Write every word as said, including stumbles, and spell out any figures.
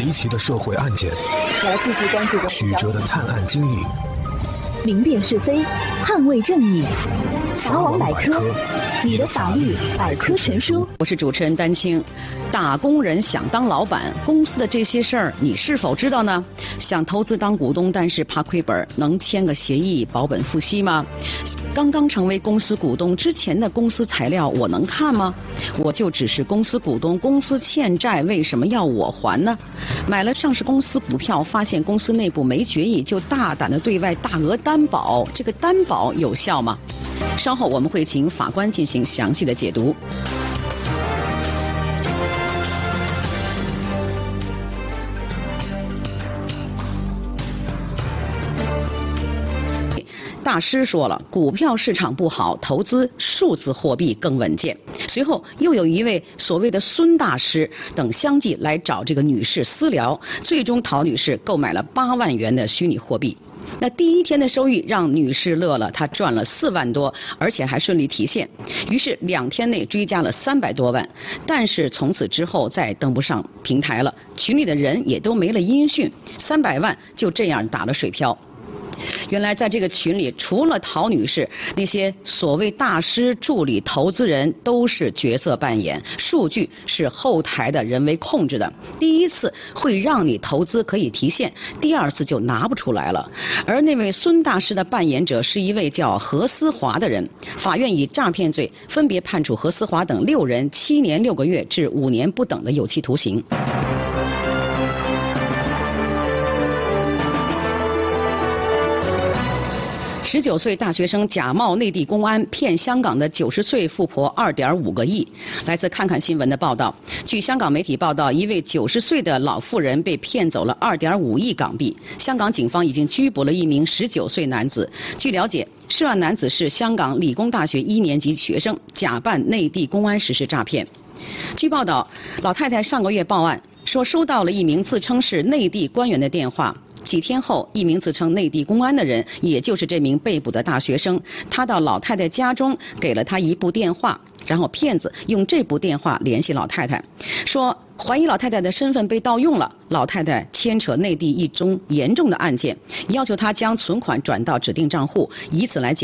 离奇的社会案件， 我要继续关注曲折的探案经历， 明辨是非，捍卫正义。法网百科，你的法律百科全书。 我是主持人丹青。打工人想当老板，公司的这些事儿你是否知道呢？想投资当股东，但是怕亏本，能签个协议保本付息吗？刚刚成为公司股东之前的公司材料我能看吗？我就只是公司股东，公司欠债为什么要我还呢？买了上市公司股票，发现公司内部没决议，就大胆的对外大额担保，这个担保有效吗？稍后我们会请法官进行详细的解读。大师说了，股票市场不好，投资数字货币更稳健。随后又有一位所谓的孙大师等相继来找这个女士私聊，最终陶女士购买了八万元的虚拟货币。那第一天的收益让女士乐了，她赚了四万多，而且还顺利提现。于是两天内追加了三百多万，但是从此之后再登不上平台了，群里的人也都没了音讯，三百万就这样打了水漂。原来在这个群里，除了陶女士，那些所谓大师、助理、投资人都是角色扮演，数据是后台的人为控制的。第一次会让你投资可以提现，第二次就拿不出来了。而那位孙大师的扮演者是一位叫何思华的人，法院以诈骗罪分别判处何思华等六人七年六个月至五年不等的有期徒刑。十九岁大学生假冒内地公安骗香港的九十岁富婆二点五个亿。来自看看新闻的报道，据香港媒体报道，一位九十岁的老妇人被骗走了二点五亿港币。香港警方已经拘捕了一名十九岁男子。据了解，涉案男子是香港理工大学一年级学生，假扮内地公安实施诈骗。据报道，老太太上个月报案，说收到了一名自称是内地官员的电话。几天后，一名自称内地公安的人，也就是这名被捕的大学生，他到老太太家中给了他一部电话，然后骗子用这部电话联系老太太，说怀疑老太太的身份被盗用了，老太太牵扯内地一宗严重的案件，要求他将存款转到指定账户，以此来解